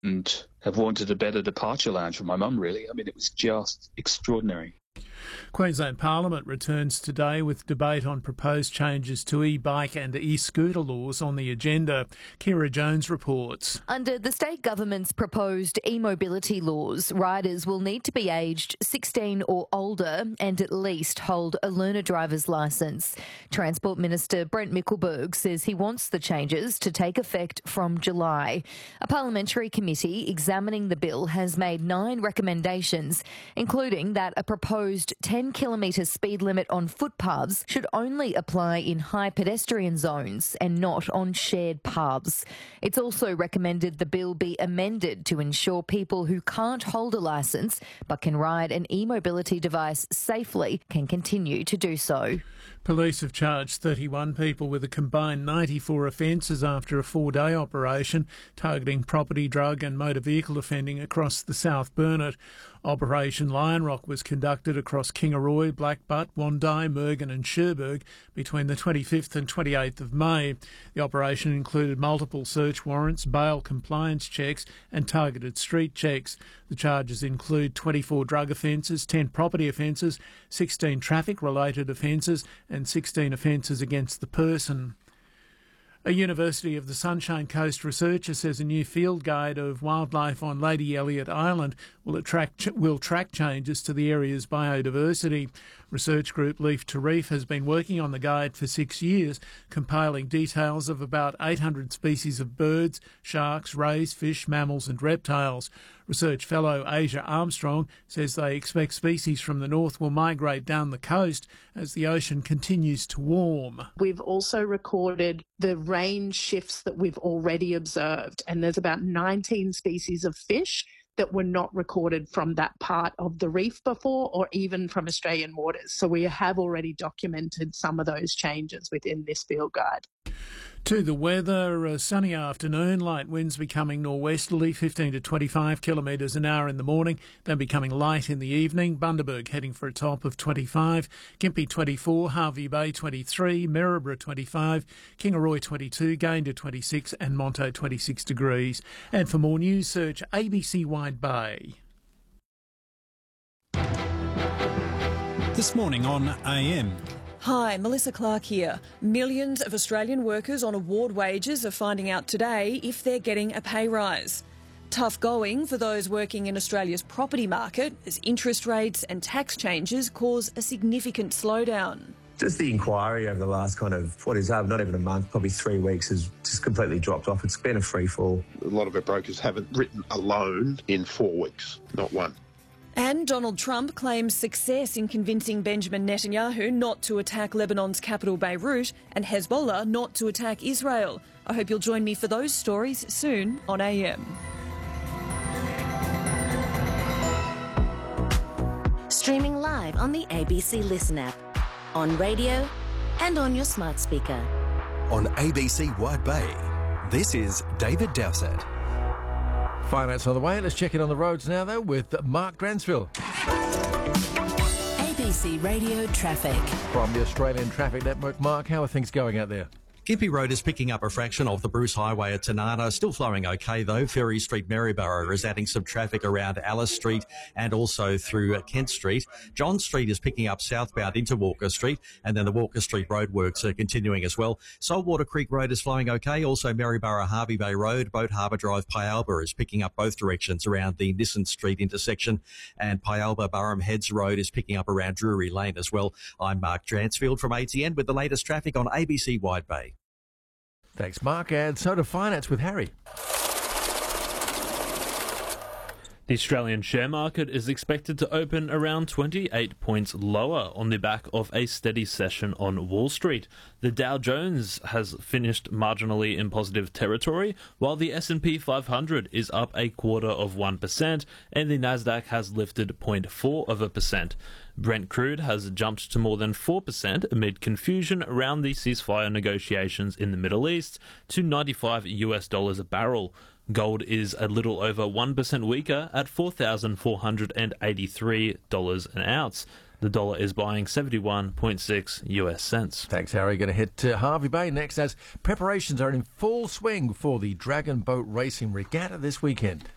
and have wanted a better departure lounge for my mum, really. I mean, it was just extraordinary. Queensland Parliament returns today with debate on proposed changes to e-bike and e-scooter laws on the agenda. Kira Jones reports. Under the state government's proposed e-mobility laws, riders will need to be aged 16 or older and at least hold a learner driver's licence. Transport Minister Brent Mickelberg says he wants the changes to take effect from July. A parliamentary committee examining the bill has made 9 recommendations, including that a proposed 10-kilometre speed limit on footpaths should only apply in high pedestrian zones and not on shared paths. It's also recommended the bill be amended to ensure people who can't hold a licence but can ride an e-mobility device safely can continue to do so. Police have charged 31 people with a combined 94 offences after a 4-day operation targeting property, drug and motor vehicle offending across the South Burnett. Operation Lion Rock was conducted across Kingaroy, Blackbutt, Wandai, Mergen and Cherbourg between the 25th and 28th of May. The operation included multiple search warrants, bail compliance checks and targeted street checks. The charges include 24 drug offences, 10 property offences, 16 traffic-related offences and 16 offences against the person. A University of the Sunshine Coast researcher says a new field guide of wildlife on Lady Elliot Island will track changes to the area's biodiversity. Research group Leaf to Reef has been working on the guide for 6 years, compiling details of about 800 species of birds, sharks, rays, fish, mammals and reptiles. Research fellow Asia Armstrong says they expect species from the north will migrate down the coast as the ocean continues to warm. We've also recorded the range shifts that we've already observed, and there's about 19 species of fish that were not recorded from that part of the reef before or even from Australian waters. So we have already documented some of those changes within this field guide. To the weather, a sunny afternoon, light winds becoming norwesterly, 15 to 25 kilometres an hour in the morning, then becoming light in the evening. Bundaberg heading for a top of 25, Gympie 24, Harvey Bay 23, Maryborough 25, Kingaroy 22, Gayndah 26 and Monto 26 degrees. And for more news, search ABC Wide Bay. This morning on AM. Hi, Melissa Clark here. Millions of Australian workers on award wages are finding out today if they're getting a pay rise. Tough going for those working in Australia's property market as interest rates and tax changes cause a significant slowdown. Just the inquiry over the last not even a month, probably 3 weeks, has just completely dropped off. It's been a free fall. A lot of our brokers haven't written a loan in 4 weeks, not one. And Donald Trump claims success in convincing Benjamin Netanyahu not to attack Lebanon's capital Beirut and Hezbollah not to attack Israel. I hope you'll join me for those stories soon on AM. Streaming live on the ABC Listen app, on radio and on your smart speaker. On ABC Wide Bay, this is David Dowsett. Finance on the way. Let's check in on the roads now, though, with Mark Dransfield. ABC Radio Traffic. From the Australian Traffic Network, Mark, how are things going out there? Gympie Road is picking up a fraction of the Bruce Highway at Tanana. Still flowing okay, though. Ferry Street, Maryborough is adding some traffic around Alice Street and also through Kent Street. John Street is picking up southbound into Walker Street, and then the Walker Street roadworks are continuing as well. Saltwater Creek Road is flowing okay. Also, Maryborough Harvey Bay Road, Boat Harbour Drive, Pyalba is picking up both directions around the Nissen Street intersection, and Pyalba Burham Heads Road is picking up around Drury Lane as well. I'm Mark Dransfield from ATN with the latest traffic on ABC Wide Bay. Thanks, Mark. And so to finance with Harry. The Australian share market is expected to open around 28 points lower on the back of a steady session on Wall Street. The Dow Jones has finished marginally in positive territory, while the S&P 500 is up 0.25%, and the Nasdaq has lifted 0.4%. Brent crude has jumped to more than 4% amid confusion around the ceasefire negotiations in the Middle East to $95 a barrel. Gold is a little over 1% weaker at $4,483 an ounce. The dollar is buying 71.6 US cents. Thanks, Harry. Going to hit Harvey Bay next as preparations are in full swing for the Dragon Boat Racing Regatta this weekend.